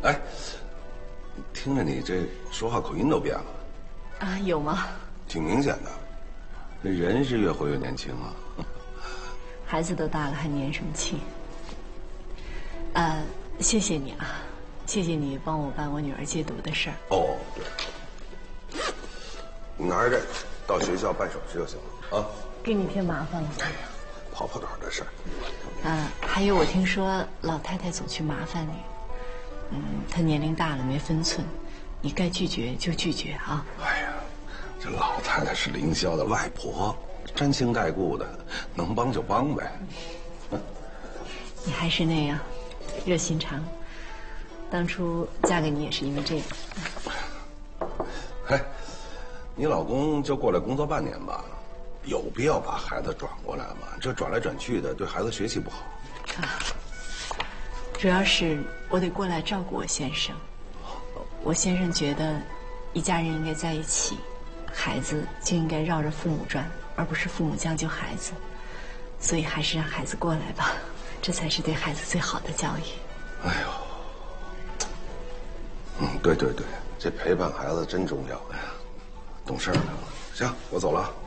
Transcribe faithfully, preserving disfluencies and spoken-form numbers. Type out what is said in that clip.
哎，听着你这说话口音都变了。 啊，有吗？ 挺明显的。这人是越活越年轻啊。 孩子都大了，还年什么轻？呃，谢谢你啊，谢谢你帮我办我女儿戒毒的事儿。 哦，对。你拿着这个到学校办手续就行了啊。 给你添麻烦了。 哎呀，跑跑腿的事儿。 嗯，还有我听说老太太总去麻烦你，嗯，她年龄大了没分寸，你该拒绝就拒绝啊。 哎呀，这老太太是凌霄的外婆，沾亲带故的，能帮就帮呗。 你还是那样，热心肠。当初嫁给你也是因为这个。 嘿，你老公就过来工作半年吧，有必要把孩子转过来吗？这转来转去的，对孩子学习不好。 啊，主要是我得过来照顾我先生。我先生觉得，一家人应该在一起，孩子就应该绕着父母转，而不是父母将就孩子。所以还是让孩子过来吧，这才是对孩子最好的教育。 哎呦，嗯，对对对，这陪伴孩子真重要呀。懂事了。行，我走了。